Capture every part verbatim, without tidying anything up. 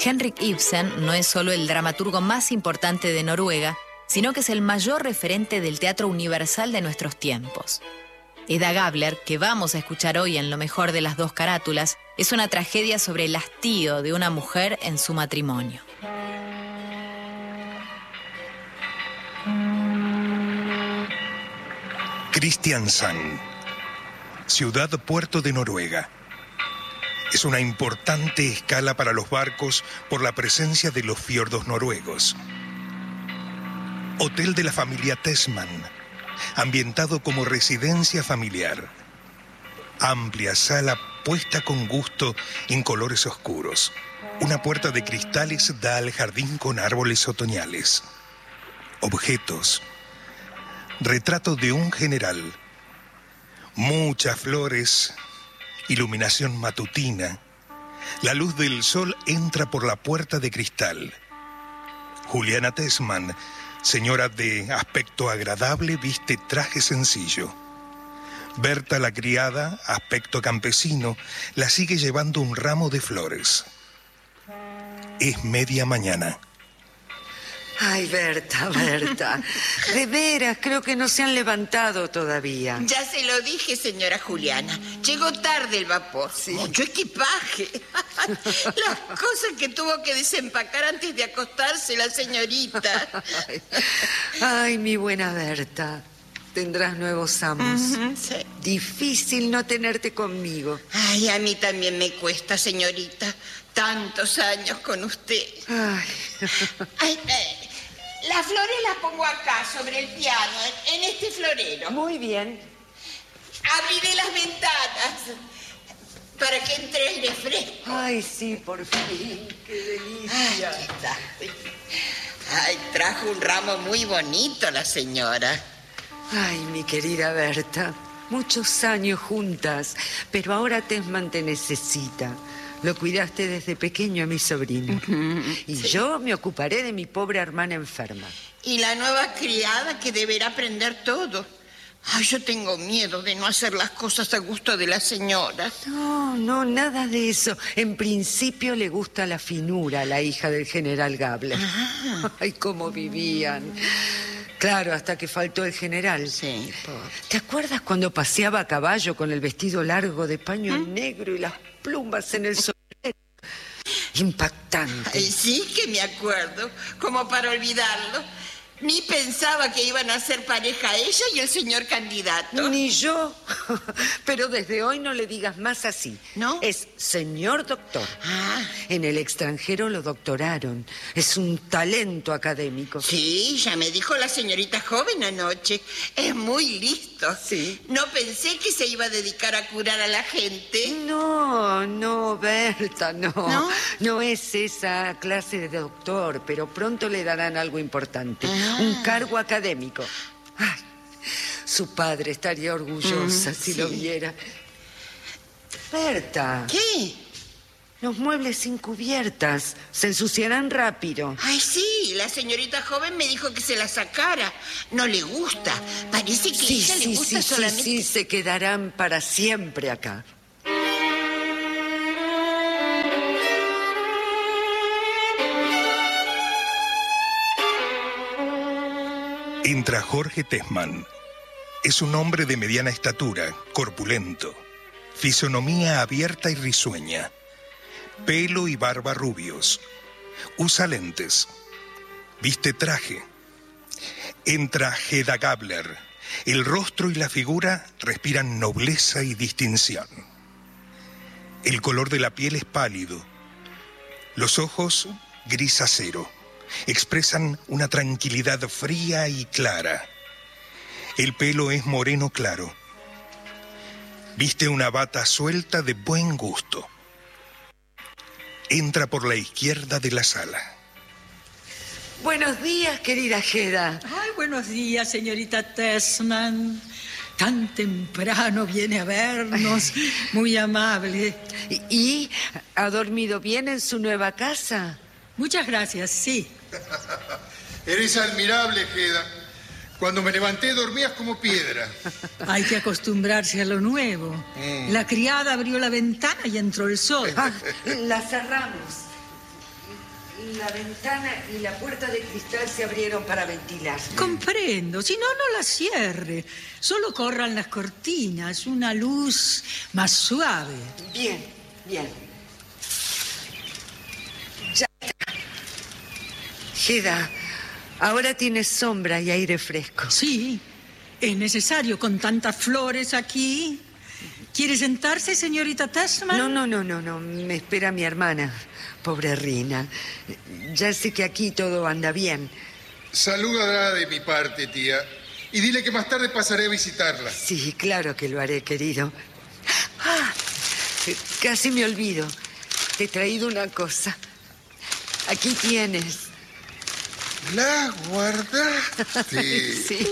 Henrik Ibsen no es solo el dramaturgo más importante de Noruega, sino que es el mayor referente del teatro universal de nuestros tiempos. Hedda Gabler, que vamos a escuchar hoy en Lo mejor de las dos carátulas, es una tragedia sobre el hastío de una mujer en su matrimonio. Kristiansand, ciudad puerto de Noruega. Es una importante escala para los barcos por la presencia de los fiordos noruegos. Hotel de la familia Tesman, ambientado como residencia familiar. Amplia sala puesta con gusto en colores oscuros. Una puerta de cristales da al jardín con árboles otoñales. Objetos. Retrato de un general. Muchas flores. Iluminación matutina. La luz del sol entra por la puerta de cristal. Juliana Tesman, señora de aspecto agradable, viste traje sencillo. Berta, la criada, aspecto campesino, la sigue llevando un ramo de flores. Es media mañana. Ay, Berta, Berta, de veras, creo que no se han levantado todavía. Ya se lo dije, señora Juliana. Llegó tarde el vapor. Sí. Mucho equipaje. Las cosas que tuvo que desempacar antes de acostarse la señorita. Ay, ay, mi buena Berta. Tendrás nuevos amos. Uh-huh, sí. Difícil no tenerte conmigo. Ay, a mí también me cuesta, señorita. Tantos años con usted. Ay. Ay, eh, las flores las pongo acá, sobre el piano, en este florero. Muy bien. Abriré las ventanas para que entre aire fresco. Ay, sí, por fin. Qué delicia. Ay, ¿qué tal? Ay, trajo un ramo muy bonito la señora. Ay, mi querida Berta. Muchos años juntas, pero ahora Tesman te necesita. Lo cuidaste desde pequeño a mi sobrino. Uh-huh, y sí. Yo me ocuparé de mi pobre hermana enferma. Y la nueva criada que deberá aprender todo. Ay, yo tengo miedo de no hacer las cosas a gusto de la señora. No, no, nada de eso. En principio le gusta la finura a la hija del general Gabler. Uh-huh. Ay, cómo vivían. Claro, hasta que faltó el general. Sí, pobre. ¿Te acuerdas cuando paseaba a caballo con el vestido largo de paño ¿Mm? negro y las plumas en el sombrero? Impactante. Ay, sí que me acuerdo, como para olvidarlo. Ni pensaba que iban a ser pareja ella y el señor candidato. Ni yo. Pero desde hoy no le digas más así. ¿No? Es señor doctor. Ah. En el extranjero lo doctoraron. Es un talento académico. Sí, ya me dijo la señorita joven anoche. Es muy listo. Sí. No pensé que se iba a dedicar a curar a la gente. No, no, Berta, no. ¿No? No es esa clase de doctor, pero pronto le darán algo importante. Ah. Un cargo académico. Ay, su padre estaría orgullosa mm, si sí. lo viera. Berta. ¿Qué? Los muebles sin cubiertas se ensuciarán rápido. Ay, sí, la señorita joven me dijo que se la sacara. No le gusta. Parece que sí, a ella sí, le gusta sí, solamente... Sí, sí, se quedarán para siempre acá. Entra Jorge Tesman. Es un hombre de mediana estatura, corpulento, fisonomía abierta y risueña, pelo y barba rubios, usa lentes, viste traje. Entra Hedda Gabler. El rostro y la figura respiran nobleza y distinción. El color de la piel es pálido, los ojos gris acero. Expresan una tranquilidad fría y clara. El pelo es moreno claro. Viste una bata suelta de buen gusto. Entra por la izquierda de la sala. Buenos días, querida Hedda. Ay, buenos días, señorita Tesman. Tan temprano viene a vernos. Muy amable. ¿Y, y ha dormido bien en su nueva casa? Muchas gracias, sí. Eres admirable, Hedda. Cuando me levanté dormías como piedra. Hay que acostumbrarse a lo nuevo. Mm. La criada abrió la ventana y entró el sol. Ah, la cerramos. La ventana y la puerta de cristal se abrieron para ventilar. Comprendo. Si no, no la cierre. Solo corran las cortinas. Una luz más suave. Bien, bien. Ya está. Geda, ahora tienes sombra y aire fresco. Sí. ¿Es necesario con tantas flores aquí? ¿Quiere sentarse, señorita Tessman? No, no, no, no, no. Me espera mi hermana. Pobre Rina. Ya sé que aquí todo anda bien. Salúdala de mi parte, tía. Y dile que más tarde pasaré a visitarla. Sí, claro que lo haré, querido. Ah, casi me olvido. Te he traído una cosa. Aquí tienes. ¿La guardaste? Sí.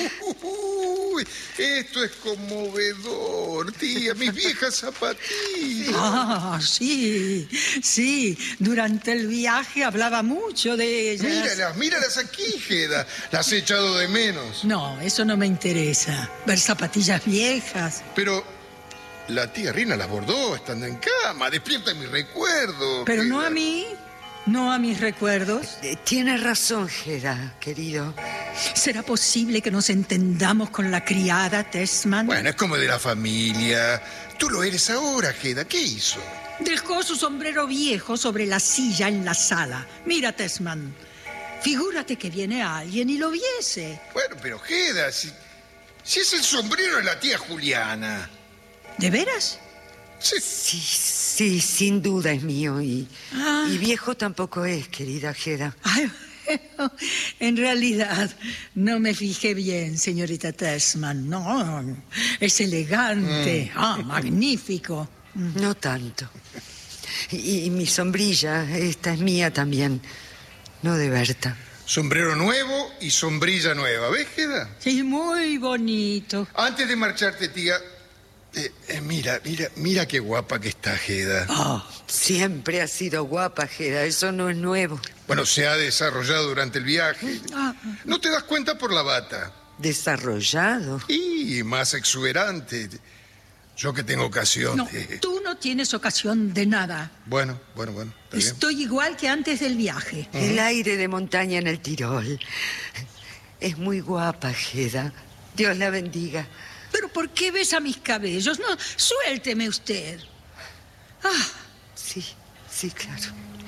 Uy, esto es conmovedor, tía. Mis viejas zapatillas. Ah, sí, sí. Durante el viaje hablaba mucho de ellas. Míralas, míralas aquí, Geda. Las he echado de menos. No, eso no me interesa. Ver zapatillas viejas. Pero la tía Rina las bordó estando en cama. Despierta mi recuerdo. Pero Geda. no a mí, no a mis recuerdos. Eh, Tienes razón, Geda, querido. ¿Será posible que nos entendamos con la criada, Tessman? Bueno, es como de la familia. Tú lo eres ahora, Geda. ¿Qué hizo? Dejó su sombrero viejo sobre la silla en la sala. Mira, Tessman, figúrate que viene alguien y lo viese. Bueno, pero Geda, si, si es el sombrero de la tía Juliana. ¿De veras? Sí. Sí, sí, sin duda es mío. Y, Ah. y viejo tampoco es, querida Geda. Ay, bueno, en realidad no me fijé bien, señorita Tessman. No, es elegante. Mm. Ah, magnífico. No tanto. Y, y mi sombrilla, esta es mía también, no de Berta. Sombrero nuevo y sombrilla nueva. ¿Ves, Geda? Sí, muy bonito. Antes de marcharte, tía, eh, eh, mira, mira, mira qué guapa que está Geda. Oh, Siempre ha sido guapa, Geda, eso no es nuevo. Bueno, se ha desarrollado durante el viaje. ah, ¿No te das cuenta por la bata? Desarrollado. Y más exuberante. Yo que tengo ocasión no, de... tú no tienes ocasión de nada. Bueno, bueno, bueno, está bien. Estoy igual que antes del viaje. El aire de montaña en el Tirol. Es muy guapa, Geda. Dios la bendiga. ¿Pero por qué besa mis cabellos? No, suélteme usted. Ah, Sí, sí, claro.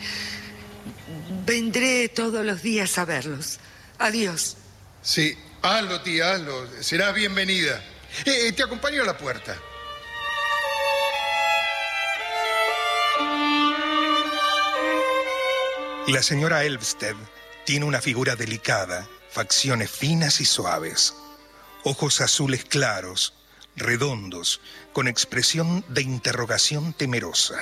Vendré todos los días a verlos. Adiós. Sí, hazlo, tía, hazlo. Serás bienvenida. Eh, eh, te acompaño a la puerta. La señora Elvsted tiene una figura delicada, facciones finas y suaves, ojos azules claros, redondos, con expresión de interrogación temerosa.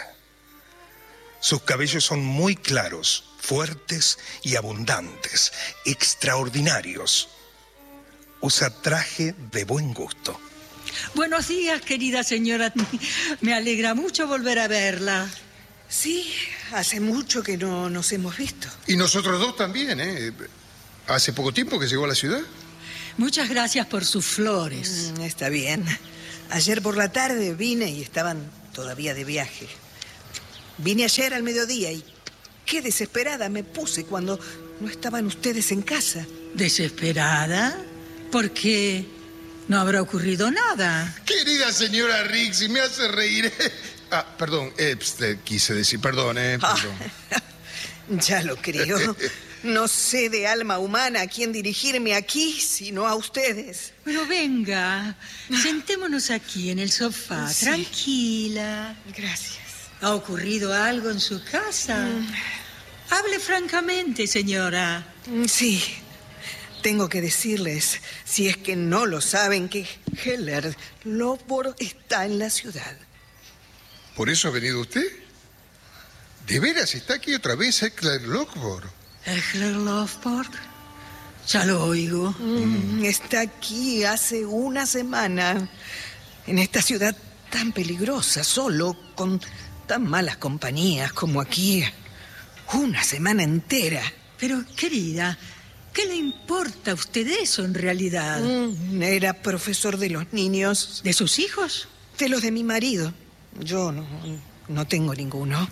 Sus cabellos son muy claros, fuertes y abundantes, extraordinarios. Usa traje de buen gusto. buenos días, querida señora. Me alegra mucho volver a verla. Sí, hace mucho que no nos hemos visto. Y nosotros dos también, ¿eh? Hace poco tiempo que llegó a la ciudad. Muchas gracias por sus flores. Mm, está bien. Ayer por la tarde vine y estaban todavía de viaje. Vine ayer al mediodía y qué desesperada me puse cuando no estaban ustedes en casa. ¿Desesperada? ¿Por qué? No habrá ocurrido nada. Querida señora Rixi, me hace reír. Ah, perdón, Epstein, quise decir, perdón, eh, perdón. Ah, ya lo creo. No sé de alma humana a quién dirigirme aquí, sino a ustedes. Pero venga, sentémonos aquí en el sofá, Sí. tranquila. Gracias. ¿Ha ocurrido algo en su casa? Hable francamente, señora. Mm, Sí, tengo que decirles, si es que no lo saben, que Heller Lovborg está en la ciudad. ¿Por eso ha venido usted? ¿De veras está aquí otra vez Eckler Lovborg? ¿Eckler Lovborg? Ya lo oigo. Mm, Está aquí hace una semana, en esta ciudad tan peligrosa, solo, con tan malas compañías como aquí. Una semana entera. Pero, querida, ¿qué le importa a usted eso en realidad? Mm, Era profesor de los niños, ¿De sus hijos? de los de mi marido. Yo no, no tengo ninguno.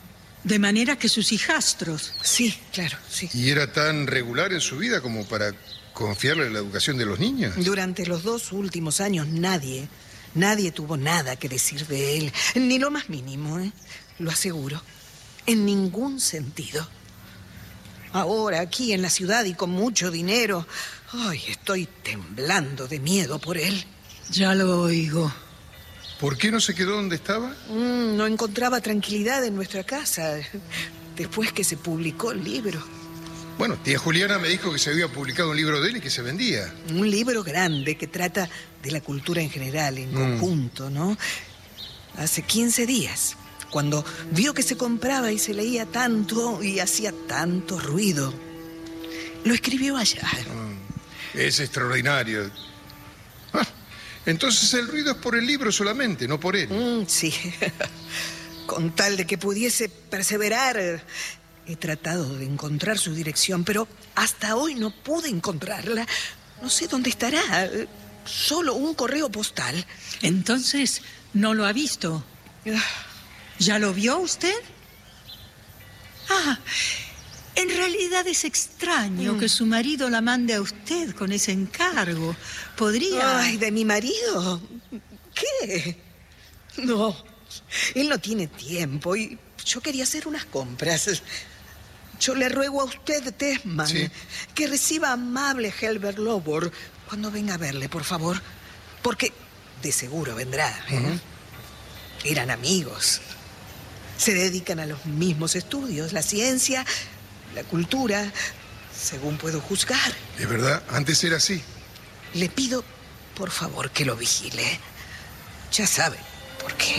De manera que sus hijastros... Sí, claro, sí. ¿Y era tan regular en su vida como para confiarle en la educación de los niños? Durante los dos últimos años nadie, nadie tuvo nada que decir de él. Ni lo más mínimo, ¿eh? Lo aseguro. En ningún sentido. Ahora, aquí en la ciudad y con mucho dinero, ay, estoy temblando de miedo por él. Ya lo oigo. ¿Por qué no se quedó donde estaba? Mm, no encontraba tranquilidad en nuestra casa después que se publicó el libro. Bueno, tía Juliana me dijo que se había publicado un libro de él y que se vendía. Un libro grande que trata de la cultura en general, en Mm. conjunto, ¿no? Hace quince días, cuando vio que se compraba y se leía tanto y hacía tanto ruido, lo escribió allá. Mm. Es extraordinario. Ah, entonces el ruido es por el libro solamente, no por él. Mm, sí. Con tal de que pudiese perseverar, he tratado de encontrar su dirección, pero hasta hoy no pude encontrarla. No sé dónde estará. Solo un correo postal. Entonces, ¿no lo ha visto? ¿Ya lo vio usted? Ah, en realidad es extraño mm. que su marido la mande a usted con ese encargo. Podría... Ay, ¿de mi marido? ¿Qué? No, él no tiene tiempo y yo quería hacer unas compras. Yo le ruego a usted, Tesman, ¿sí?, que reciba amable Helbert Lovborg cuando venga a verle, por favor. Porque de seguro vendrá, ¿eh? Uh-huh. Eran amigos. Se dedican a los mismos estudios, la ciencia, la cultura, según puedo juzgar. Es verdad, antes era así. Le pido, por favor, que lo vigile. Ya sabe por qué.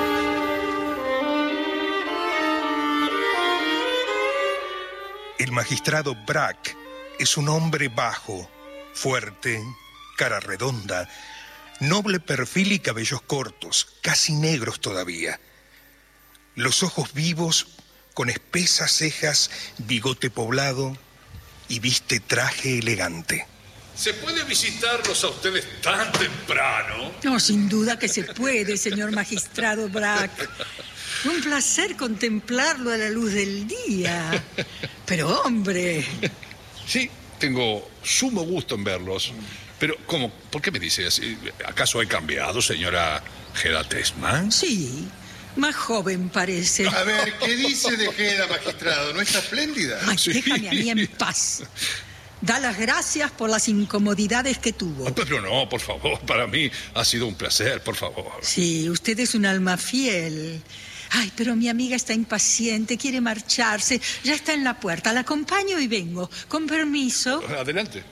El magistrado Brack es un hombre bajo, fuerte, cara redonda, noble perfil y cabellos cortos, casi negros todavía. Los ojos vivos, con espesas cejas, bigote poblado y viste traje elegante. ¿Se puede visitarlos a ustedes tan temprano? No, sin duda que se puede, señor magistrado Brack. Un placer contemplarlo a la luz del día. Pero, hombre... Sí, tengo sumo gusto en verlos. Pero, ¿cómo? ¿Por qué me dice así? ¿Acaso he cambiado, señora Hedda Tesman? Sí, más joven parece. A ver, ¿qué dice de Hedda, magistrado? ¿No está espléndida? Ay, Sí. déjame a mí en paz. Da las gracias por las incomodidades que tuvo. Pero no, por favor, para mí ha sido un placer, por favor. Sí, usted es un alma fiel. Ay, pero mi amiga está impaciente, quiere marcharse. Ya está en la puerta. La acompaño y vengo. Con permiso. Adelante.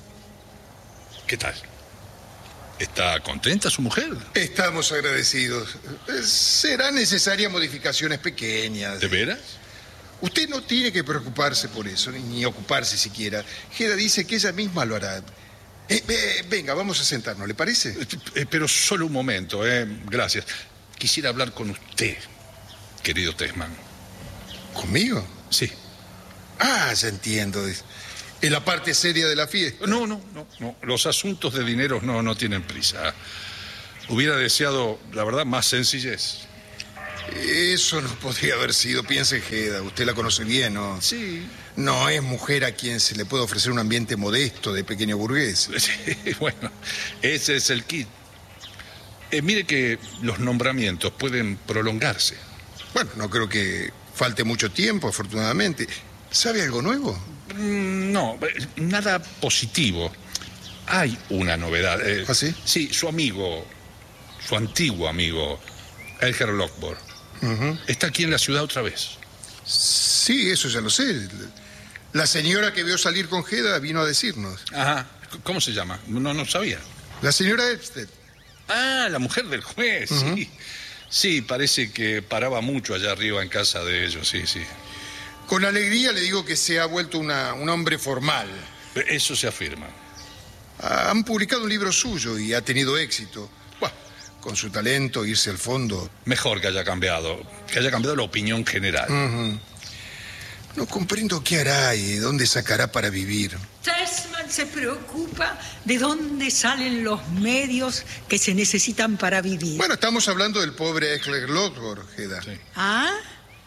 ¿Qué tal? ¿Está contenta su mujer? Estamos agradecidos. Serán necesarias modificaciones pequeñas. ¿De veras? Usted no tiene que preocuparse por eso, ni, ni ocuparse siquiera. Hedda dice que ella misma lo hará. Eh, eh, venga, vamos a sentarnos, ¿le parece? Eh, pero solo un momento, eh. Gracias. Quisiera hablar con usted, querido Tesman. ¿Conmigo? Sí. Ah, ya entiendo. Es, es la parte seria de la fiesta. No, no, no, no. Los asuntos de dinero no, no tienen prisa. Hubiera deseado, la verdad, más sencillez. Eso no podría haber sido, piense Hedda, usted la conoce bien, ¿no? Sí. No es mujer a quien se le puede ofrecer un ambiente modesto de pequeño burgués. Sí, bueno, ese es el kit. Eh, mire que los nombramientos pueden prolongarse. Bueno, no creo que falte mucho tiempo, afortunadamente. ¿Sabe algo nuevo? Mm, no, eh, nada positivo. Hay una novedad. Eh, ¿Ah, sí? Sí, su amigo, su antiguo amigo, Helbert Lovborg, uh-huh. está aquí en la ciudad otra vez. Sí, eso ya lo sé. La señora que vio salir con Hedda vino a decirnos. Ajá. ¿Cómo se llama? No, no sabía. La señora Elvsted. Ah, la mujer del juez, uh-huh. sí. Sí, parece que paraba mucho allá arriba en casa de ellos, sí, sí. Con alegría le digo que se ha vuelto una, un hombre formal. Eso se afirma. Han publicado un libro suyo y ha tenido éxito. Bueno, con su talento, irse al fondo. Mejor que haya cambiado, que haya cambiado la opinión general. Uh-huh. No comprendo qué hará y dónde sacará para vivir. Tesman se preocupa de dónde salen los medios que se necesitan para vivir. Bueno, estamos hablando del pobre Helbert Lovborg, Hedda. Sí. ¿Ah?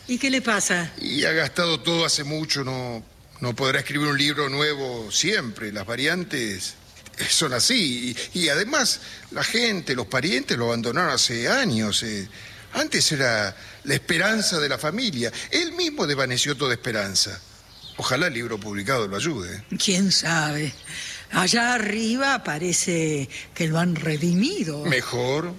¿Y qué le pasa? Y ha gastado todo hace mucho, no, no podrá escribir un libro nuevo siempre. Las variantes son así. Y, y además, la gente, los parientes lo abandonaron hace años. Eh. Antes era la esperanza de la familia. Él mismo desvaneció toda esperanza. Ojalá el libro publicado lo ayude. ¿Quién sabe? Allá arriba parece que lo han redimido. Mejor.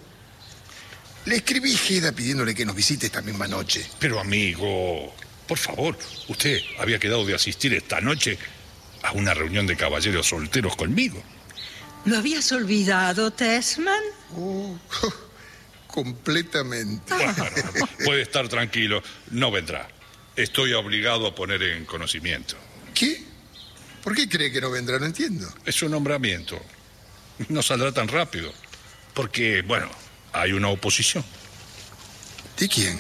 Le escribí a Geda pidiéndole que nos visite esta misma noche. Pero amigo, por favor, usted había quedado de asistir esta noche a una reunión de caballeros solteros conmigo. ¿Lo habías olvidado, Tesman? Oh, completamente. Bueno, puede estar tranquilo, no vendrá. Estoy obligado a poner en conocimiento. ¿Qué? ¿Por qué cree que no vendrá? No entiendo. Es un nombramiento. No saldrá tan rápido. Porque, bueno, hay una oposición. ¿De quién?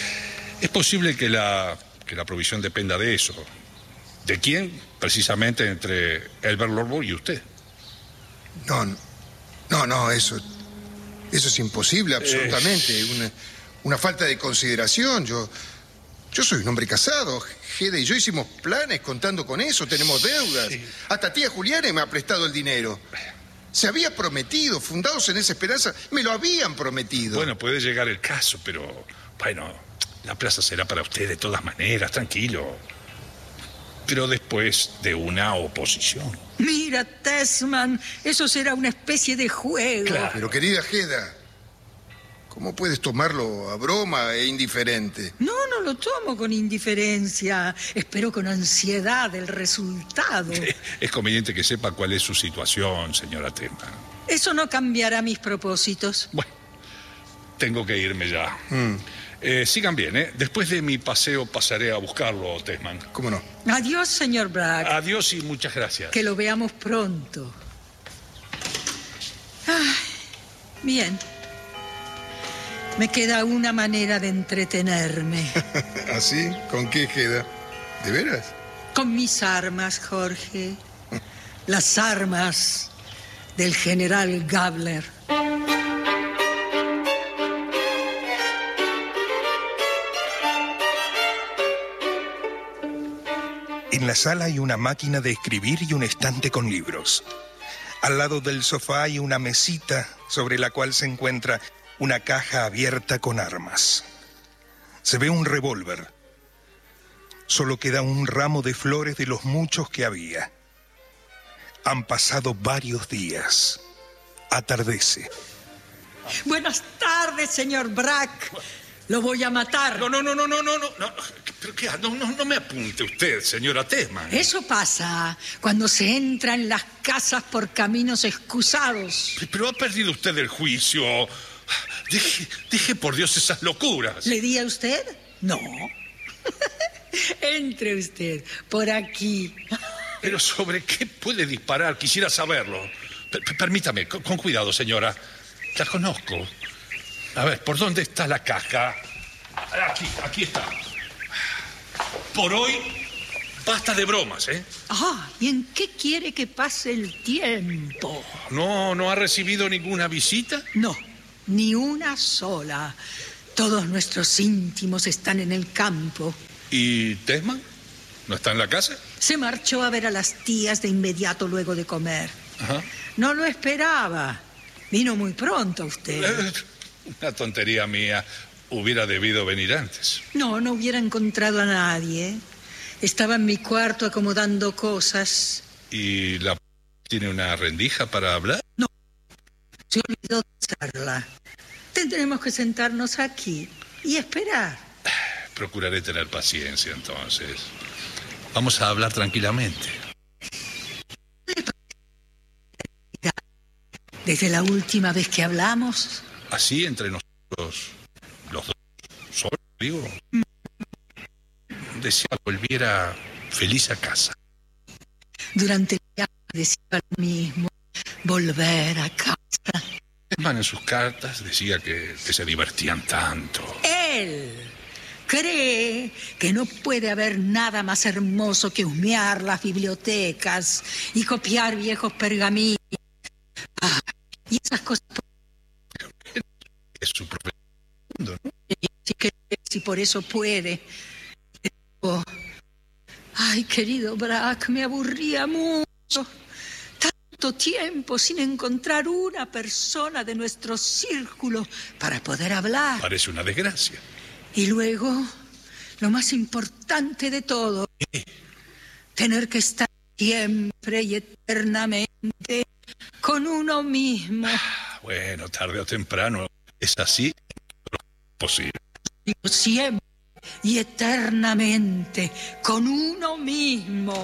Es posible que la, que la provisión dependa de eso. ¿De quién? Precisamente entre Elbert Lorbo y usted. No, no, no, eso... Eso es imposible, absolutamente. Eh... Una, una falta de consideración. Yo... Yo soy un hombre casado. Geda y yo hicimos planes contando con eso. Tenemos deudas. Sí. Hasta tía Juliana me ha prestado el dinero. Se había prometido, fundados en esa esperanza, me lo habían prometido. Bueno, puede llegar el caso, pero... Bueno, la plaza será para usted de todas maneras, tranquilo. Pero después de una oposición. Mira, Tesman, eso será una especie de juego. Claro. Pero querida Geda, ¿cómo puedes tomarlo a broma e indiferente? No, no lo tomo con indiferencia. Espero con ansiedad el resultado. Es conveniente que sepa cuál es su situación, señora Tesman. Eso no cambiará mis propósitos. Bueno, tengo que irme ya. Mm. Eh, sigan bien, ¿eh? Después de mi paseo pasaré a buscarlo, Tesman. ¿Cómo no? Adiós, señor Bragg. Adiós y muchas gracias. Que lo veamos pronto. Ay, bien. Me queda una manera de entretenerme. ¿Así? ¿Con qué queda? ¿De veras? Con mis armas, Jorge. Las armas del general Gabler. En la sala hay una máquina de escribir y un estante con libros. Al lado del sofá hay una mesita sobre la cual se encuentra una caja abierta con armas. Se ve un revólver. Solo queda un ramo de flores de los muchos que había. Han pasado varios días. Atardece. Buenas tardes, señor Bragg. Lo voy a matar. No, no, no, no, no, no, no. ¿Pero qué? No, no, no me apunte usted, señora Tesman. Eso pasa cuando se entra en las casas por caminos excusados. Pero ha perdido usted el juicio. Deje, deje por Dios esas locuras. ¿Le di a usted? No. Entre usted, por aquí. ¿Pero sobre qué puede disparar? Quisiera saberlo. P- permítame, con, con cuidado, señora. La conozco. A ver, ¿por dónde está la caja? Aquí, aquí está. Por hoy, basta de bromas, ¿eh? Ah, ¿y en qué quiere que pase el tiempo? ¿No, no ha recibido ninguna visita? No, ni una sola. Todos nuestros íntimos están en el campo. ¿Y Tesman? ¿No está en la casa? Se marchó a ver a las tías de inmediato luego de comer. Ajá. No lo esperaba. Vino muy pronto usted. Eh, una tontería mía. Hubiera debido venir antes. No, no hubiera encontrado a nadie. Estaba en mi cuarto acomodando cosas. ¿Y la p tiene una rendija para hablar? No, se olvidó de hacerla. Tendremos que sentarnos aquí y esperar. Procuraré tener paciencia, entonces. Vamos a hablar tranquilamente. Desde la última vez que hablamos. Así, entre nosotros, los dos, solos, digo. Decía que volviera feliz a casa. Durante el viaje decía lo mismo. Volver a casa. Tesman en sus cartas decía que, que se divertían tanto. Él cree que no puede haber nada más hermoso que husmear las bibliotecas y copiar viejos pergaminos. Ah, y esas cosas. Es su propio mundo, ¿no? Si querés, y por eso puede. Pero, ay, querido Brack, me aburría mucho. Tanto tiempo sin encontrar una persona de nuestro círculo para poder hablar. Parece una desgracia. Y luego, lo más importante de todo, ¿Qué? Tener que estar siempre y eternamente con uno mismo. Bueno, tarde o temprano es así, pero es posible. Siempre y eternamente con uno mismo.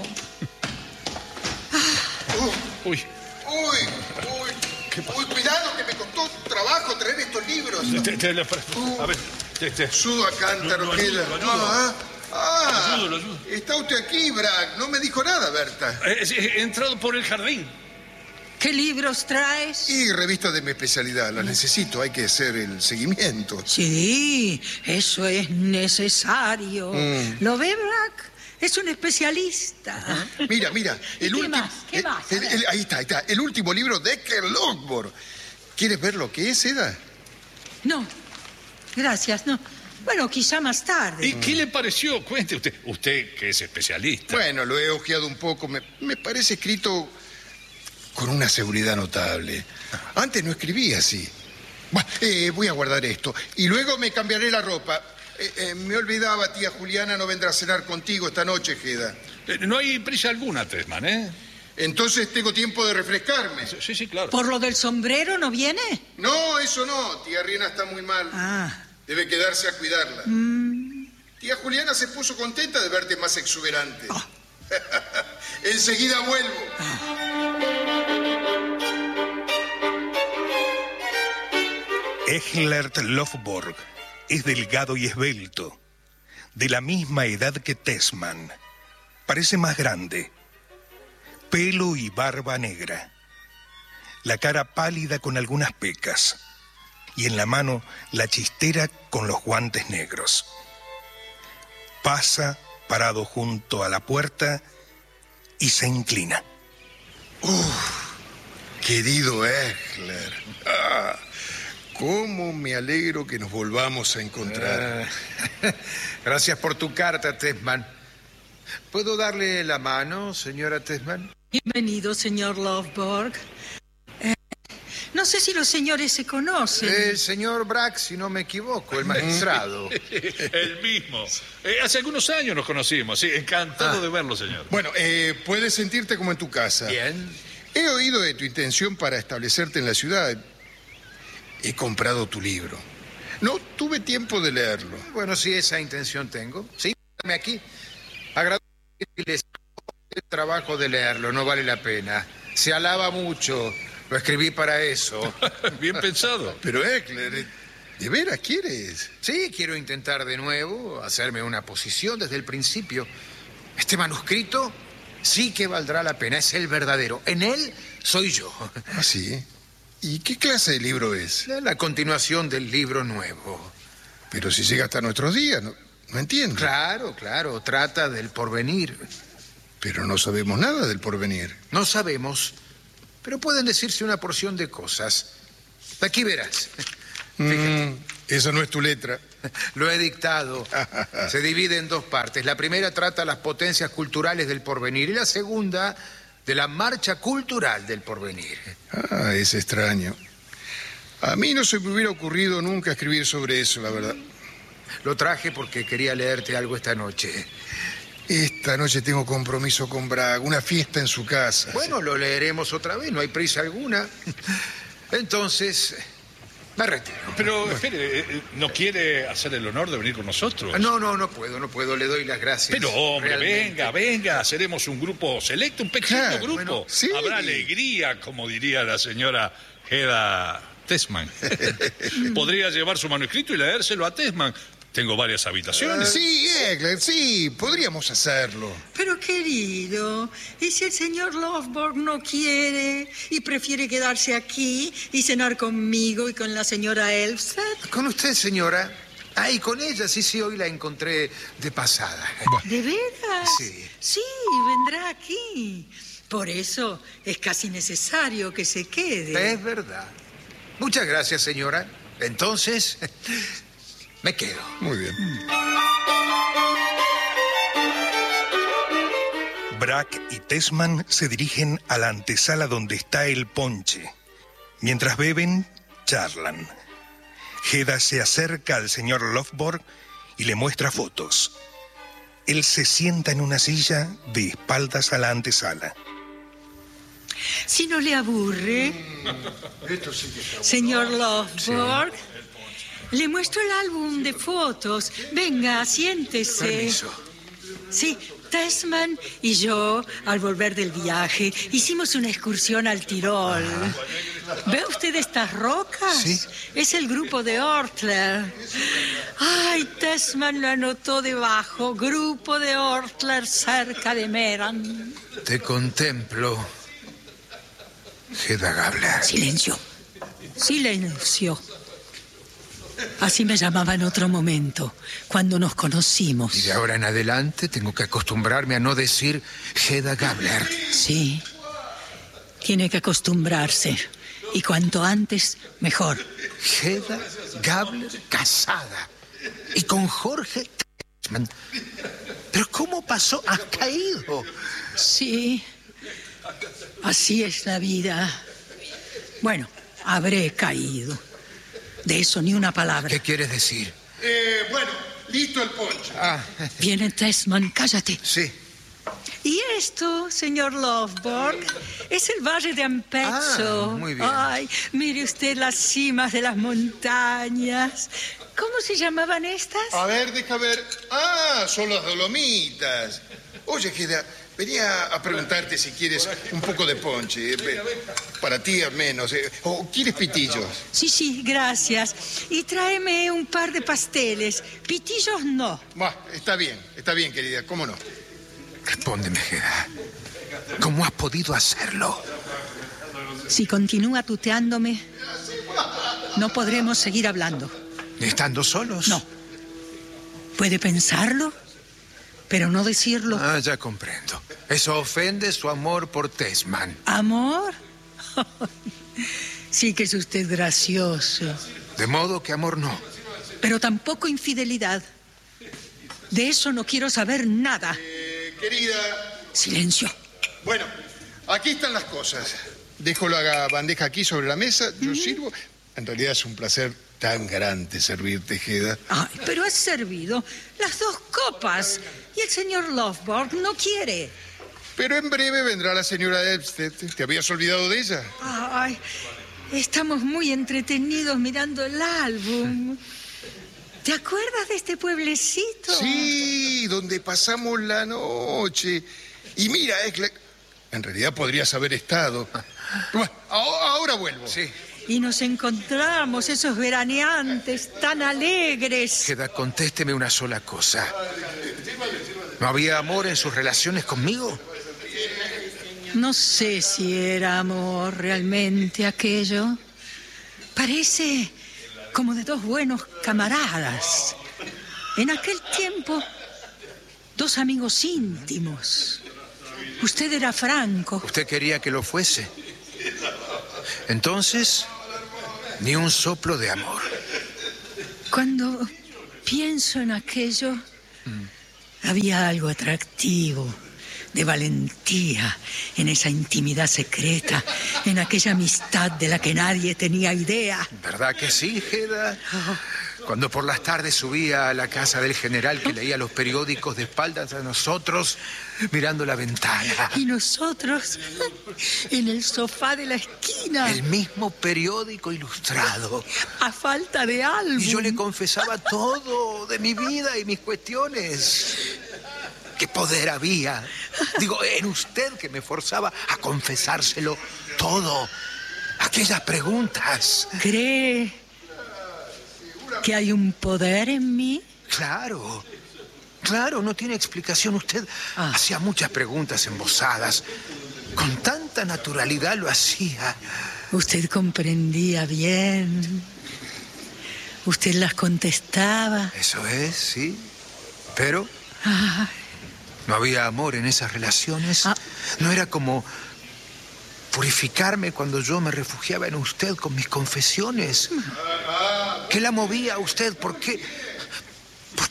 Uy. Uy, uy, uy, cuidado que me costó trabajo traer estos libros. Te, te, te, a ver, te, te. Sudo a cántaro, Lo- lo ayudo, queda. lo ayudo. Ah, ah, Lo ayudo, lo ayudo. está usted aquí, Brack. No me dijo nada, Berta. Eh, sí, He entrado por el jardín. ¿Qué libros traes? Y revistas de mi especialidad, las necesito, hay que hacer el seguimiento. Sí, eso es necesario. Mm. ¿Lo ve, Brack? Es un especialista. Mira, mira, ¿Y el qué último. más? ¿Qué el- más? A el- ver. el- ahí está, ahí está. El último libro de Decker Lockborg. ¿Quieres ver lo que es, Eda? No, gracias, no. Bueno, quizá más tarde. ¿Y qué le pareció? Cuente usted. Usted que es especialista. Bueno, lo he ojeado un poco. Me, me parece escrito con una seguridad notable. Antes no escribía así. Bueno, eh, voy a guardar esto. Y luego me cambiaré la ropa. Eh, eh, me olvidaba, tía Juliana no vendrá a cenar contigo esta noche, Geda. Eh, No hay prisa alguna, Tesman, ¿eh? Entonces tengo tiempo de refrescarme. Sí, sí, claro. ¿Por lo del sombrero no viene? No, eso no. Tía Riena está muy mal. Ah. Debe quedarse a cuidarla. Mm. Tía Juliana se puso contenta de verte más exuberante. Ah. Enseguida vuelvo. Ehlert Lofborg es delgado y esbelto, de la misma edad que Tesman. Parece más grande. Pelo y barba negra. La cara pálida con algunas pecas. Y en la mano la chistera con los guantes negros. Pasa parado junto a la puerta y se inclina. Querido Ehler, ah, cómo me alegro que nos volvamos a encontrar. Ah, gracias por tu carta, Tesman. ¿Puedo darle la mano, señora Tesman? Bienvenido, señor Lofborg. Eh, no sé si los señores se conocen. El señor Brack, si no me equivoco, el magistrado. El mismo. Eh, hace algunos años nos conocimos, sí. Encantado Ah. de verlo, señor. Bueno, eh, puedes sentirte como en tu casa. Bien. He oído de tu intención para establecerte en la ciudad. He comprado tu libro. No tuve tiempo de leerlo. Bueno, si esa intención tengo. Sí, dame aquí. Agradezco el trabajo de leerlo, no vale la pena. Se alaba mucho. Lo escribí para eso. Bien pensado. Pero, Ehler, ¿de veras quieres? Sí, quiero intentar de nuevo hacerme una posición desde el principio. Este manuscrito sí que valdrá la pena, es el verdadero. En él soy yo. ¿Ah, sí? ¿Y qué clase de libro es? La continuación del libro nuevo. Pero si llega hasta nuestros días, no, no entiendo. Claro, claro, trata del porvenir. Pero no sabemos nada del porvenir. No sabemos, pero pueden decirse una porción de cosas. Aquí verás. Mm, esa no es tu letra. Lo he dictado. Se divide en dos partes. La primera trata las potencias culturales del porvenir y la segunda de la marcha cultural del porvenir. Ah, es extraño. A mí no se me hubiera ocurrido nunca escribir sobre eso, la verdad. Lo traje porque quería leerte algo esta noche. Esta noche tengo compromiso con Braga, una fiesta en su casa. Bueno, lo leeremos otra vez, no hay prisa alguna. Entonces, me retiro. Pero, espere, eh, ¿no quiere hacer el honor de venir con nosotros? No, no, no puedo, no puedo, le doy las gracias. Pero, hombre, Realmente. venga, venga, seremos un grupo selecto, un pequeño Claro, grupo. bueno, sí. Habrá alegría, como diría la señora Heda Tesman. Podría llevar su manuscrito y leérselo a Tesman. Tengo varias habitaciones. Sí, Ehler, sí, podríamos hacerlo. Pero querido, ¿y si el señor Lofborg no quiere y prefiere quedarse aquí y cenar conmigo y con la señora Elfseth? Con usted, señora. Ah, y con ella, sí, sí, hoy la encontré de pasada. ¿De veras? Sí. Sí, vendrá aquí. Por eso es casi necesario que se quede. Es verdad. Muchas gracias, señora. Entonces, Me quedo. Muy bien. Brack y Tesman se dirigen a la antesala donde está el ponche. Mientras beben, charlan. Hedda se acerca al señor Lovborg y le muestra fotos. Él se sienta en una silla de espaldas a la antesala. Si no le aburre, señor Lovborg, le muestro el álbum de fotos. Venga, siéntese. Permiso. Sí, Tesman y yo, al volver del viaje, hicimos una excursión al Tirol. ¿Ve usted estas rocas? Sí. Es el grupo de Ortler. Ay, Tesman lo anotó debajo. Grupo de Ortler cerca de Meran. Te contemplo, Hedda Gabler. Silencio. Silencio. Así me llamaba en otro momento, cuando nos conocimos. Y de ahora en adelante tengo que acostumbrarme a no decir Hedda Gabler. Sí. Tiene que acostumbrarse. Y cuanto antes, mejor. Hedda Gabler casada. Y con Jorge Tesman. ¿Pero cómo pasó? ¿Has caído? Sí. Así es la vida. Bueno, habré caído. De eso ni una palabra. ¿Qué quieres decir? Eh, bueno, listo el ponche. Ah, Viene Tesman, cállate. sí. Y esto, señor Lovborg, es el valle de Ampezzo. Ah, muy bien. Ay, mire usted las cimas de las montañas. ¿Cómo se llamaban estas? A ver, deja ver. Ah, son las Dolomitas. Oye, Hedda, venía a preguntarte si quieres un poco de ponche. eh, Para ti al menos. eh, ¿O quieres pitillos? Sí, sí, gracias. Y tráeme un par de pasteles. Pitillos no. Bah, está bien, está bien, querida, cómo no. Respóndeme, Hedda. ¿Cómo has podido hacerlo? Si continúa tuteándome, no podremos seguir hablando. ¿Estando solos? No. Puede pensarlo, pero no decirlo. Ah, ya comprendo. Eso ofende su amor por Tesman. ¿Amor? Sí que es usted gracioso. De modo que amor no. Pero tampoco infidelidad. De eso no quiero saber nada. Eh, querida, Silencio. bueno, aquí están las cosas. Dejo la bandeja aquí sobre la mesa, yo sirvo. En realidad es un placer tan grande servirte, Hedda. Ay, pero has servido las dos copas y el señor Lovborg no quiere. Pero en breve vendrá la señora Elvsted. ¿Te habías olvidado de ella? Ay, estamos muy entretenidos mirando el álbum. ¿Te acuerdas de este pueblecito? Sí, donde pasamos la noche. Y mira, es la- en realidad podrías haber estado. Bueno, ahora, ahora vuelvo. Sí. Y nos encontramos, esos veraneantes tan alegres. Hedda, contésteme una sola cosa. ¿No había amor en sus relaciones conmigo? No sé si era amor realmente aquello. Parece como de dos buenos camaradas. En aquel tiempo, dos amigos íntimos. Usted era franco. Usted quería que lo fuese. Entonces, ni un soplo de amor. Cuando pienso en aquello, había algo atractivo, de valentía, en esa intimidad secreta, en aquella amistad de la que nadie tenía idea. ¿Verdad que sí, Hedda? Cuando por las tardes subía a la casa del general que leía los periódicos de espaldas a nosotros, mirando la ventana. Y nosotros, en el sofá de la esquina, El mismo periódico ilustrado. a falta de álbum. Y yo le confesaba todo de mi vida y mis cuestiones. ¿Qué poder había? Digo, en usted que me forzaba a confesárselo todo. Aquellas preguntas. ¿Cree que hay un poder en mí? Claro, claro, no tiene explicación. Usted Ah. hacía muchas preguntas embosadas. Con tanta naturalidad lo hacía. Usted comprendía bien. Usted las contestaba. Eso es, sí. Pero Ay, no había amor en esas relaciones. Ah. No era como purificarme cuando yo me refugiaba en usted con mis confesiones. ¿Qué la movía a usted? ¿Por qué?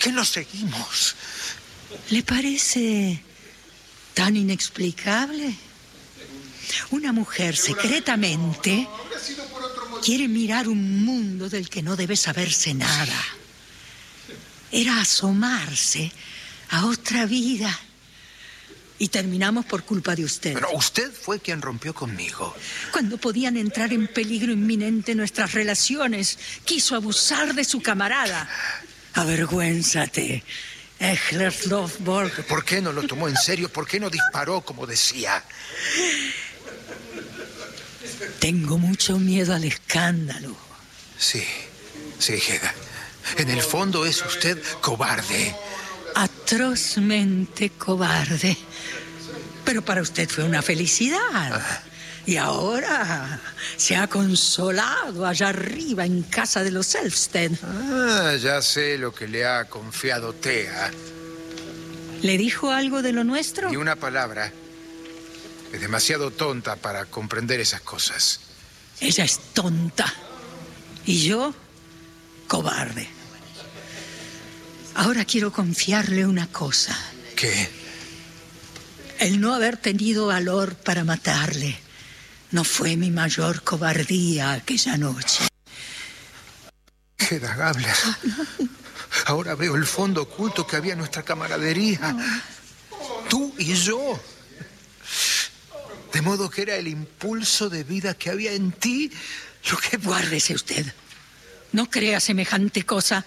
qué nos seguimos? ¿Le parece tan inexplicable? Una mujer secretamente quiere mirar un mundo del que no debe saberse nada. Era asomarse a otra vida. Y terminamos por culpa de usted. Pero usted fue quien rompió conmigo. Cuando podían entrar en peligro inminente nuestras relaciones, quiso abusar de su camarada. Avergüénzate, Ejler Lovborg. ¿Por qué no lo tomó en serio? ¿Por qué no disparó como decía? Tengo mucho miedo al escándalo. Sí, sí, Hedda. En el fondo es usted cobarde. Atrozmente cobarde. Pero para usted fue una felicidad. Ah. Y ahora se ha consolado allá arriba en casa de los Elfsted. Ah, ya sé lo que le ha confiado Thea. ¿Le dijo algo de lo nuestro? Ni una palabra. Es demasiado tonta para comprender esas cosas. Ella es tonta. Y yo, cobarde. Ahora quiero confiarle una cosa. ¿Qué? El no haber tenido valor para matarle no fue mi mayor cobardía aquella noche. Hedda Gabler. Ahora veo el fondo oculto que había en nuestra camaradería. Tú y yo. De modo que era el impulso de vida que había en ti lo que... Guárdese usted. No crea semejante cosa.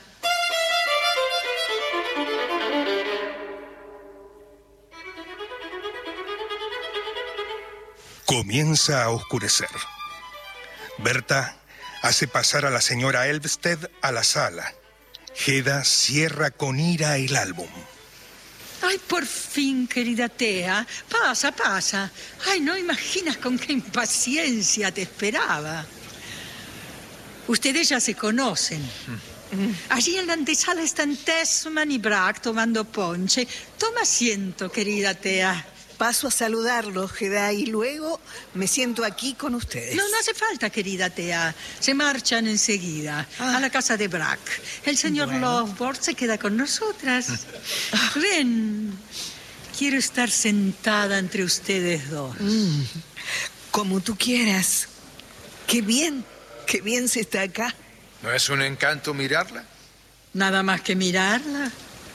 Comienza a oscurecer. Berta hace pasar a la señora Elvsted a la sala. Hedda cierra con ira el álbum. Ay, por fin, querida Thea. Pasa, pasa. Ay, no imaginas con qué impaciencia te esperaba. Ustedes ya se conocen. Allí en la antesala están Tesman y Brack tomando ponche. Toma asiento, querida Thea. Paso a saludarlos, Hedda, y luego me siento aquí con ustedes. No, no hace falta, querida Thea. Se marchan enseguida ah. a la casa de Brack. El señor bueno. Lovborg se queda con nosotras. Ven, quiero estar sentada entre ustedes dos. Mm, como tú quieras. Qué bien, qué bien se está acá. ¿No es un encanto mirarla? Nada más que mirarla.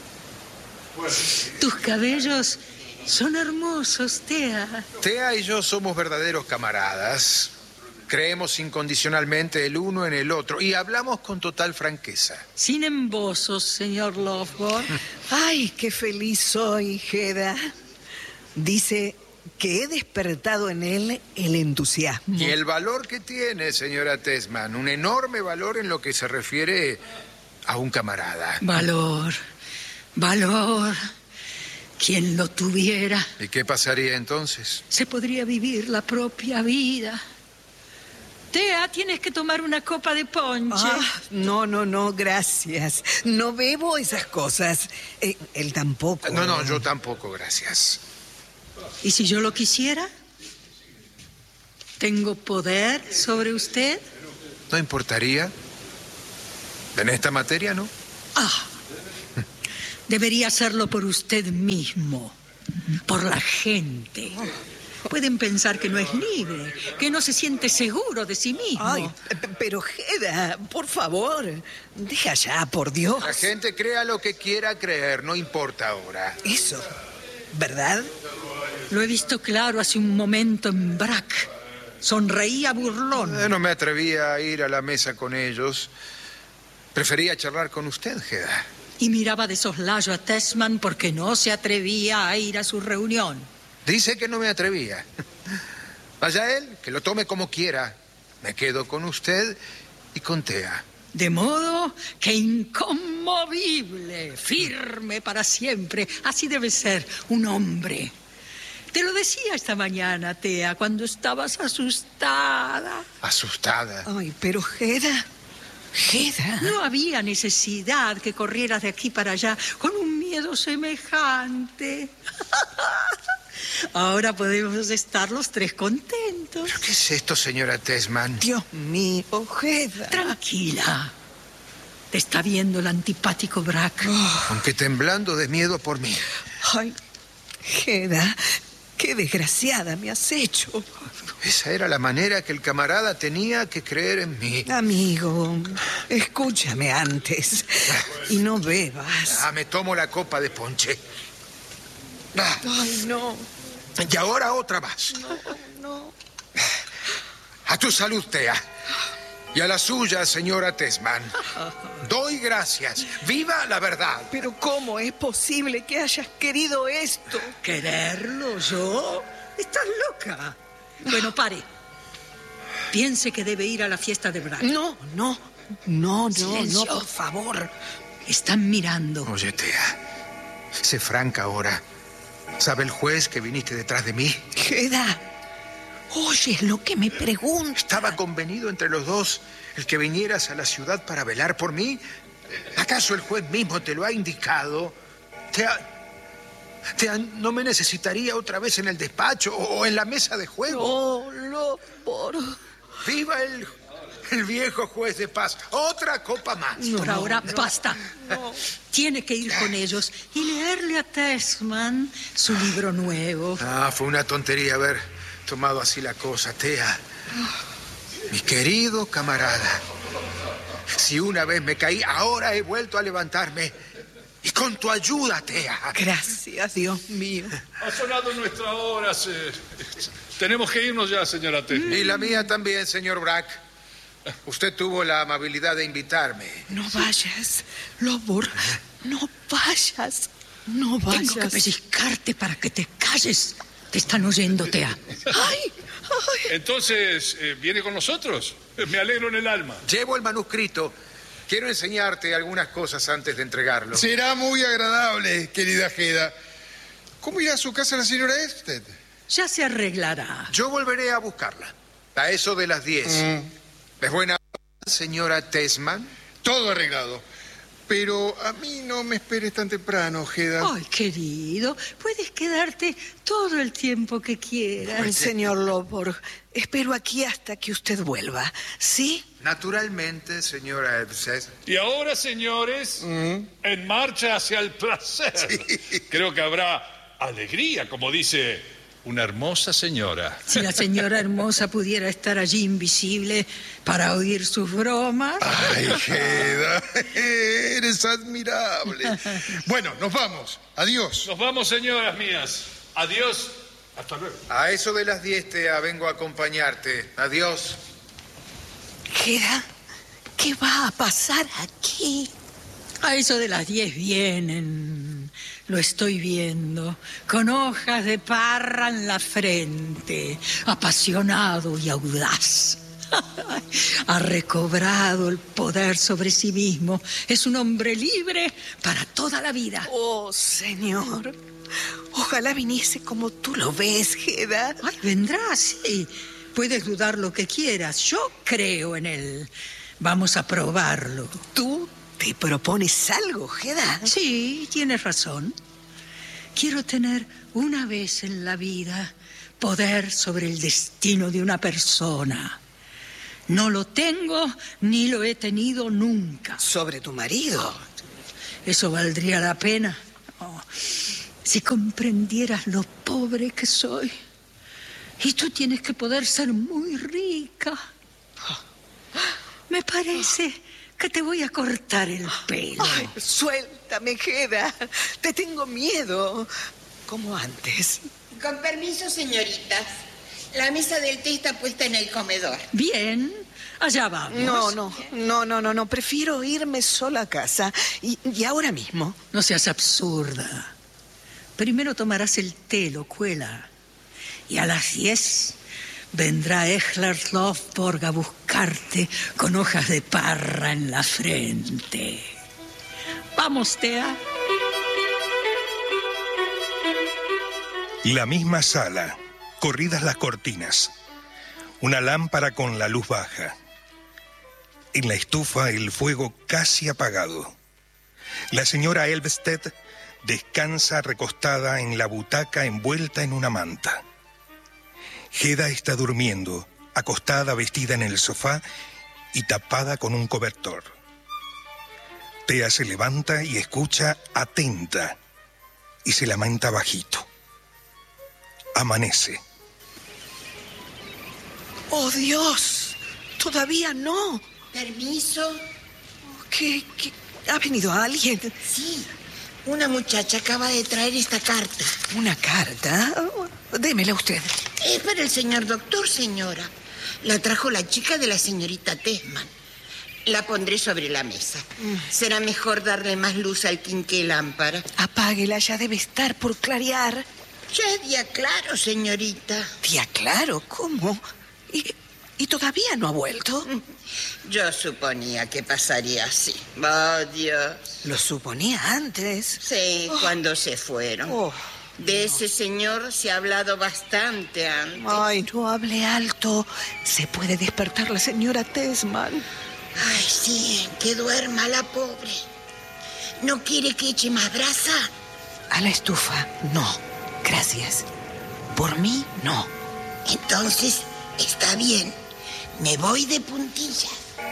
Tus cabellos... son hermosos, Thea. Thea y yo somos verdaderos camaradas. Creemos incondicionalmente el uno en el otro y hablamos con total franqueza. Sin embozos, señor Lovborg. Ay, qué feliz soy, Hedda. Dice que he despertado en él el entusiasmo. Y el valor que tiene, señora Tesman. Un enorme valor en lo que se refiere a un camarada. Valor, valor... ¿Quién lo tuviera? ¿Y qué pasaría entonces? Se podría vivir la propia vida. Thea, tienes que tomar una copa de ponche. Ah, no, no, no, gracias. No bebo esas cosas. Eh, él tampoco. No, no, yo tampoco, gracias. ¿Y si yo lo quisiera? ¿Tengo poder sobre usted? ¿No importaría? En esta materia, ¿no? Ah. Debería hacerlo por usted mismo, por la gente. Pueden pensar que no es libre, que no se siente seguro de sí mismo. Ay, pero Hedda, por favor, deja ya, por Dios. La gente crea lo que quiera creer, no importa ahora. Eso, ¿verdad? Lo he visto claro hace un momento en Brack. Sonreía burlón. Eh, no me atrevía a ir a la mesa con ellos. Prefería charlar con usted, Hedda. Y miraba de soslayo a Tesman porque no se atrevía a ir a su reunión. Dice que no me atrevía. Vaya él, que lo tome como quiera. Me quedo con usted y con Thea. De modo que inconmovible, firme para siempre. Así debe ser un hombre. Te lo decía esta mañana, Thea, cuando estabas asustada. ¿Asustada? Ay, pero Hedda... Hedda. No había necesidad que corrieras de aquí para allá con un miedo semejante. Ahora podemos estar los tres contentos. ¿Pero qué es esto, señora Tesman? Dios mío, Hedda. Tranquila. Te está viendo el antipático Brack. Oh. Aunque temblando de miedo por mí. Ay, Hedda, qué desgraciada me has hecho. Esa era la manera que el camarada tenía que creer en mí. Amigo, escúchame antes y no bebas. Ah, me tomo la copa de ponche. Ah. Ay, no. Y ahora otra más. No, no. A tu salud, Thea. Y a la suya, señora Tesman. Doy gracias. ¡Viva la verdad! Pero ¿cómo es posible que hayas querido esto? ¿Quererlo yo? ¿Estás loca? Bueno, pare. Piense que debe ir a la fiesta de Brack. No, no, no, no, Silencio. no, por favor. Están mirando. Oye, Thea, sé franca ahora. ¿Sabe el juez que viniste detrás de mí? Hedda, oye lo que me pregunta. ¿Estaba convenido entre los dos el que vinieras a la ciudad para velar por mí? ¿Acaso el juez mismo te lo ha indicado? ¿Te ha... te ha... ¿No me necesitaría otra vez en el despacho o en la mesa de juego? Oh, Lovborg. ¡Viva el, el viejo juez de paz! ¡Otra copa más! No, Por ahora, no, basta. No. Tiene que ir con ellos y leerle a Tesman su libro nuevo. Ah, fue una tontería haber tomado así la cosa, Thea. Mi querido camarada, si una vez me caí, ahora he vuelto a levantarme. Y con tu ayuda, Thea. Gracias, Dios mío. Ha sonado nuestra hora. Se... Tenemos que irnos ya, señora Tesman. Y la mía también, señor Brack. Usted tuvo la amabilidad de invitarme. No vayas, Lovborg. No vayas. No vayas. Tengo que pellizcarte para que te calles. Te están oyendo, Thea. Ay, ay. Entonces, eh, ¿viene con nosotros? Me alegro en el alma. Llevo el manuscrito. Quiero enseñarte algunas cosas antes de entregarlo. Será muy agradable, querida Hedda. ¿Cómo irá a su casa la señora Elvsted? Ya se arreglará. Yo volveré a buscarla. A eso de las diez. Mm. ¿Es buena señora Tesman? Todo arreglado. Pero a mí no me esperes tan temprano, Hedda. Ay, querido, puedes quedarte todo el tiempo que quieras. Señor Lovborg, espero aquí hasta que usted vuelva, ¿sí? Naturalmente, señora Elvsted. Y ahora, señores, Mm. en marcha hacia el placer. Creo que habrá alegría, como dice una hermosa señora. Si la señora hermosa pudiera estar allí invisible para oír sus bromas. Ay, Hedda, eres admirable. Bueno, nos vamos. Adiós. Nos vamos, señoras mías. Adiós. Hasta luego. A eso de las diez, Thea, vengo a acompañarte. Adiós. Hedda, ¿qué va a pasar aquí? A eso de las diez vienen. Lo estoy viendo, con hojas de parra en la frente, apasionado y audaz. Ha recobrado el poder sobre sí mismo. Es un hombre libre para toda la vida. Oh, señor, ojalá viniese como tú lo ves, Hedda. Ay, vendrá, sí. Puedes dudar lo que quieras. Yo creo en él. Vamos a probarlo. ¿Tú te propones algo, Hedda? Sí, tienes razón. Quiero tener una vez en la vida poder sobre el destino de una persona. No lo tengo ni lo he tenido nunca. ¿Sobre tu marido? ¿Eso valdría la pena? Oh, si comprendieras lo pobre que soy. Y tú tienes que poder ser muy rica. Me parece que te voy a cortar el pelo. Ay, suéltame, Hedda. Te tengo miedo. Como antes. Con permiso, señoritas. La mesa del té está puesta en el comedor. Bien, allá vamos. No, no, no, no, no, no. Prefiero irme sola a casa. Y, y ahora mismo. No seas absurda. Primero tomarás el té, locuela. Y a las diez vendrá Ehlert Lovborg a buscarte con hojas de parra en la frente. Vamos, Thea. La misma sala, corridas las cortinas, una lámpara con la luz baja. En la estufa el fuego casi apagado. La señora Elvsted descansa recostada en la butaca envuelta en una manta. Hedda está durmiendo, acostada vestida en el sofá y tapada con un cobertor. Tea se levanta y escucha atenta y se lamenta bajito. Amanece. ¡Oh, Dios! Todavía no. ¿Permiso? ¿Qué, qué? ¿Ha venido alguien? Sí, una muchacha acaba de traer esta carta. ¿Una carta? Démela usted. Es para el señor doctor, señora. La trajo la chica de la señorita Tesman. La pondré sobre la mesa. Mm. Será mejor darle más luz al quinqué lámpara. Apáguela, ya debe estar por clarear. Ya es día claro, señorita. ¿Día claro? ¿Cómo? ¿Y, y todavía no ha vuelto? Yo suponía que pasaría así. Oh, Dios. ¿Lo suponía antes? Sí, oh. cuando se fueron. Oh. De ese señor se ha hablado bastante antes. Ay, no hable alto. Se puede despertar la señora Tesman. Ay, sí, que duerma la pobre. ¿No quiere que eche más brasa? A la estufa, no. Gracias. Por mí, no. Entonces, está bien. Me voy de puntillas.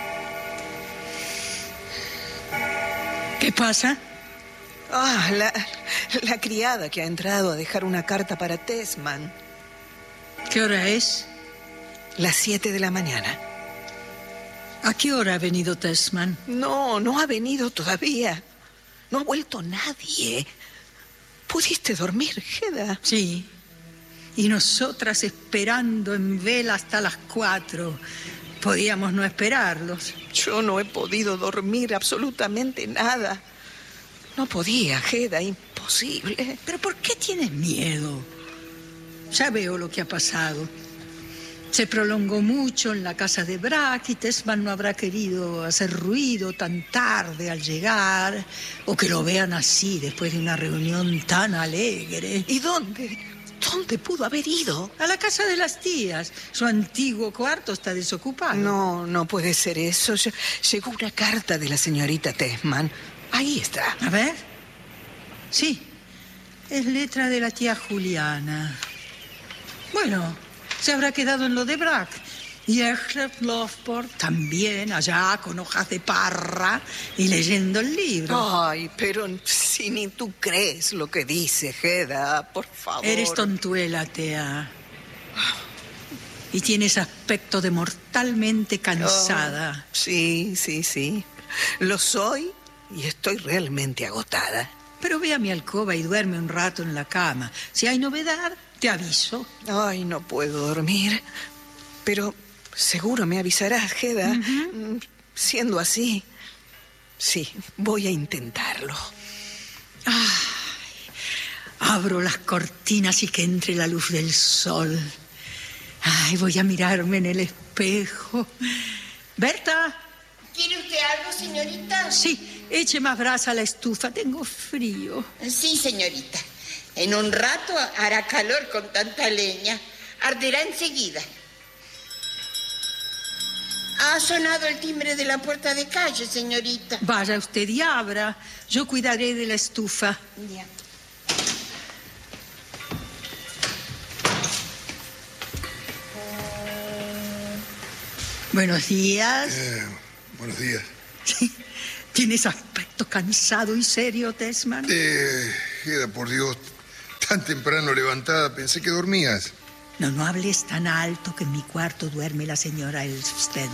¿Qué pasa? Ah, la, la criada que ha entrado a dejar una carta para Tesman. ¿Qué hora es? Las siete de la mañana. ¿A qué hora ha venido Tesman? No, no ha venido todavía. No ha vuelto nadie. ¿Pudiste dormir, Hedda? Sí. Y nosotras esperando en vela hasta las cuatro. Podíamos no esperarlos. Yo no he podido dormir absolutamente nada. No podía, Hedda, imposible. ¿Pero por qué tienes miedo? Ya veo lo que ha pasado. Se prolongó mucho en la casa de Brack y Tesman no habrá querido hacer ruido tan tarde al llegar, o que lo vean así después de una reunión tan alegre. ¿Y dónde? ¿Dónde pudo haber ido? A la casa de las tías. Su antiguo cuarto está desocupado. No, no puede ser eso. Llegó una carta de la señorita Tesman. Ahí está. A ver. Sí, es letra de la tía Juliana. Bueno, se habrá quedado en lo de Brack. Y Egbert Lovborg también, allá con hojas de parra y leyendo el libro. Ay, pero si ni tú crees lo que dice, Hedda, por favor. Eres tontuela, Tea. Y tienes aspecto de mortalmente cansada. Oh, sí, sí, sí. Lo soy y estoy realmente agotada. Pero ve a mi alcoba y duerme un rato en la cama. Si hay novedad, te aviso. Ay, no puedo dormir. Pero seguro me avisarás, Hedda. Uh-huh. Siendo así, sí, voy a intentarlo. Ay, abro las cortinas y que entre la luz del sol. Ay, voy a mirarme en el espejo. Berta. ¿Quiere usted algo, señorita? Sí, eche más brasa a la estufa. Tengo frío. Sí, señorita. En un rato hará calor con tanta leña. Arderá enseguida. Ha sonado el timbre de la puerta de calle, señorita. Vaya usted y abra. Yo cuidaré de la estufa. Ya. Buenos días. Eh, buenos días. ¿Tienes aspecto cansado y serio, Tesman? Eh, Hedda, por Dios, tan temprano levantada, pensé que dormías. No, no hables tan alto, que en mi cuarto duerme la señora Elvsted.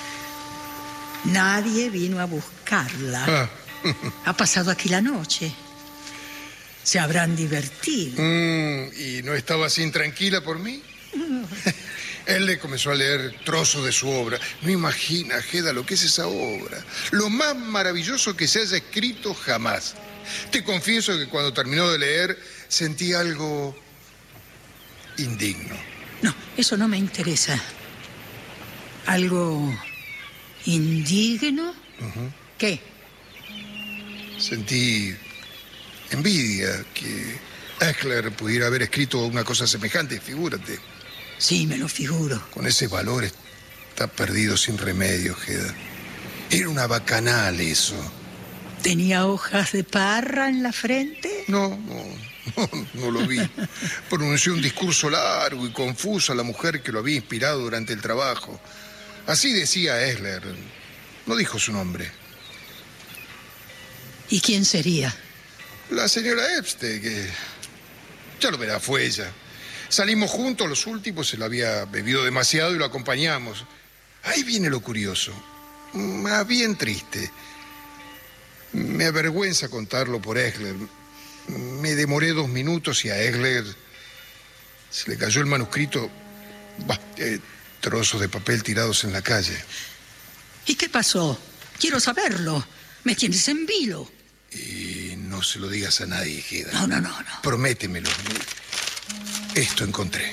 Nadie vino a buscarla. Ah. Ha pasado aquí la noche. Se habrán divertido. Mm, ¿Y no estabas intranquila por mí? Él le comenzó a leer trozos de su obra. No imagina, Hedda, lo que es esa obra. Lo más maravilloso que se haya escrito jamás. Te confieso que cuando terminó de leer sentí algo indigno. No, eso no me interesa. ¿Algo indigno? Uh-huh. ¿Qué? Sentí envidia que Egbert pudiera haber escrito una cosa semejante, figúrate. Sí, me lo figuro. Con ese valor está perdido sin remedio, Hedda. Era una bacanal eso. ¿Tenía hojas de parra en la frente? No, no, no, no lo vi. Pronunció un discurso largo y confuso a la mujer que lo había inspirado durante el trabajo. Así decía Egbert. No dijo su nombre. ¿Y quién sería? La señora Epstein, que ya lo verá, fue ella. Salimos juntos, los últimos, se lo había bebido demasiado y lo acompañamos. Ahí viene lo curioso, más bien triste. Me avergüenza contarlo por Egler. Me demoré dos minutos y a Egler se le cayó el manuscrito, bah, eh, trozos de papel tirados en la calle. ¿Y qué pasó? Quiero saberlo. Me tienes en vilo. Y no se lo digas a nadie, Hedda. No, no, no, no. Prométemelo. Esto encontré.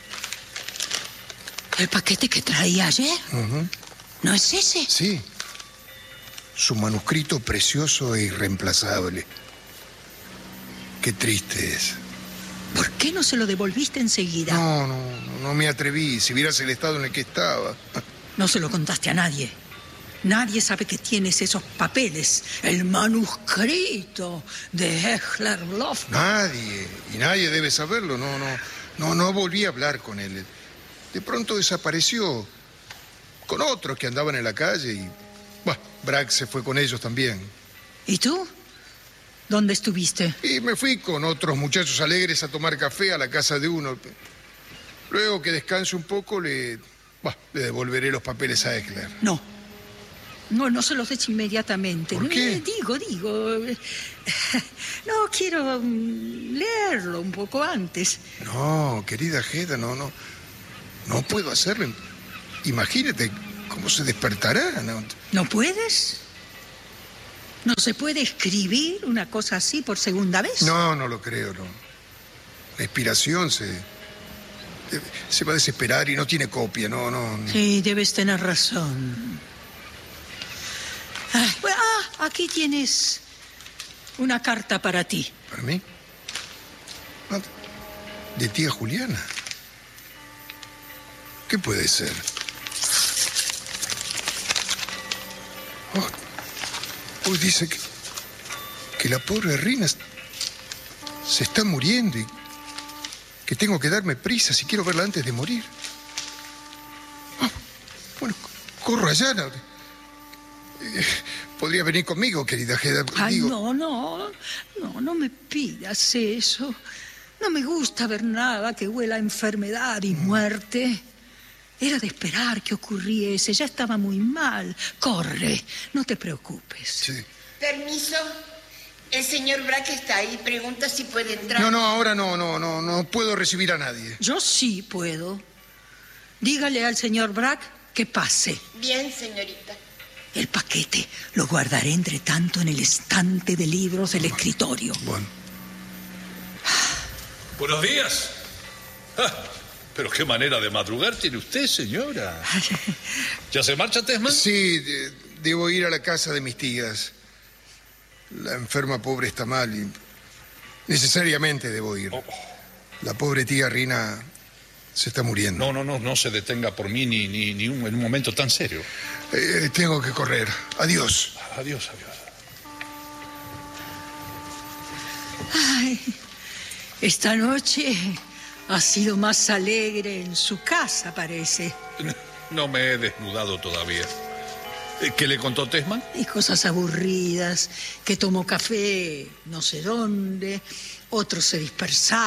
¿El paquete que traía ayer? Uh-huh. ¿No es ese? Sí. Su manuscrito precioso e irreemplazable. Qué triste es. ¿Por qué no se lo devolviste enseguida? No, no, no me atreví. Si vieras el estado en el que estaba. No se lo contaste a nadie. Nadie sabe que tienes esos papeles. El manuscrito de Egler Lofgren. Nadie. Y nadie debe saberlo. No, no, no, no volví a hablar con él. De pronto desapareció con otros que andaban en la calle y... Bah, Bragg se fue con ellos también. ¿Y tú? ¿Dónde estuviste? Y me fui con otros muchachos alegres a tomar café a la casa de uno. Luego que descanse un poco, le, bah, le devolveré los papeles a Egler. No. No, no se los des inmediatamente. ¿Por qué? Eh, digo, digo. No, quiero um, leerlo un poco antes. No, querida Hedda, no, no. No puedo hacerlo. Imagínate cómo se despertará, ¿no? ¿No puedes? ¿No se puede escribir una cosa así por segunda vez? No, no lo creo, no. La inspiración se... se va a desesperar y no tiene copia, no, no. Sí, debes tener razón. Ah, bueno, ah, aquí tienes una carta para ti. ¿Para mí? Ah, ¿de tía Juliana? ¿Qué puede ser? Oh, pues dice que, que la pobre Rina se está muriendo y que tengo que darme prisa si quiero verla antes de morir. Oh, bueno, corro allá. ¿No? Eh, ¿Podría venir conmigo, querida Hedda? Ay, Digo... no, no, no, no me pidas eso. No me gusta ver nada que huela a enfermedad y muerte. Era de esperar que ocurriese, ya estaba muy mal. Corre, no te preocupes. Sí. Permiso. El señor Bragg está ahí, pregunta si puede entrar. No, no, ahora no, no, no, no puedo recibir a nadie. Yo sí puedo. Dígale al señor Bragg que pase. Bien, señorita. El paquete lo guardaré entre tanto en el estante de libros del escritorio. Bueno. Buenos días. Ah, pero qué manera de madrugar tiene usted, señora. ¿Ya se marcha, Tesman? Sí, de- debo ir a la casa de mis tías. La enferma pobre está mal y necesariamente debo ir. Oh. La pobre tía Rina se está muriendo. No, no, no, no se detenga por mí ni, ni, ni un, en un momento tan serio. Eh, tengo que correr. Adiós. Adiós, adiós. Ay, esta noche ha sido más alegre en su casa, parece. No me he desnudado todavía. Eh, ¿Qué le contó Tesman? Y cosas aburridas, que tomó café no sé dónde, otros se dispersaron.